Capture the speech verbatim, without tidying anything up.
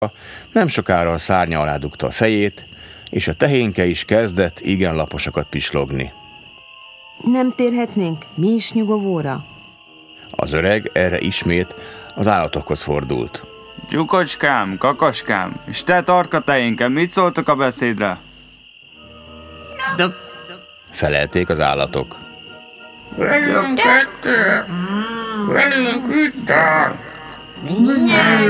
Nem sokára a szárnya alá dugta a fejét, és a tehénke is kezdett igen laposakat pislogni. Nem térhetnénk mi is nyugovóra? Az öreg erre ismét az állatokhoz fordult. Tyúkocskám, kakaskám, és te tarka tehénke, mit szóltok a beszédre? Felelték az állatok. Velünk kettő, velünk üttár, mindjárt